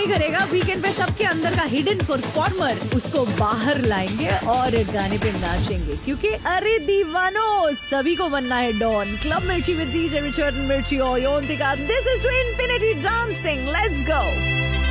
नहीं करेगा, वीकेंड पे सबके अंदर का हिडन परफॉर्मर उसको बाहर लाएंगे और गाने पे नाचेंगे, क्योंकि अरे दीवानो सभी को बनना है डॉन। क्लब मिर्ची विद डीजे रिचर्ड मिर्ची और योन्तिका, this is to infinity dancing, let's go.